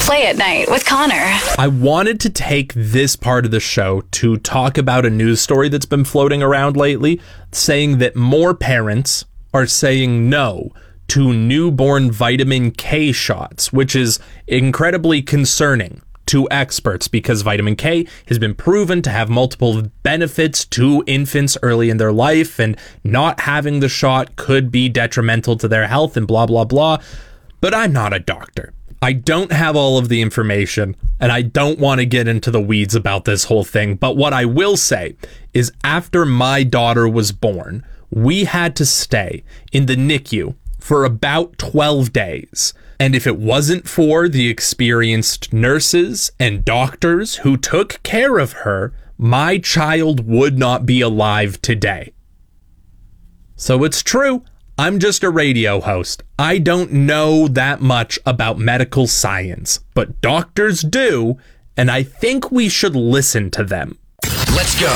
Play at Night with Connor. I wanted to take this part of the show to talk about a news story that's been floating around lately, saying that more parents are saying no to newborn vitamin K shots, which is incredibly concerning to experts because vitamin K has been proven to have multiple benefits to infants early in their life, and not having the shot could be detrimental to their health and blah, blah, blah. But I'm not a doctor. I don't have all of the information, and I don't want to get into the weeds about this whole thing. But what I will say is after my daughter was born, we had to stay in the NICU for about 12 days. And if it wasn't for the experienced nurses and doctors who took care of her, my child would not be alive today. So it's true. I'm just a radio host. I don't know that much about medical science, but doctors do, and I think we should listen to them. Let's go.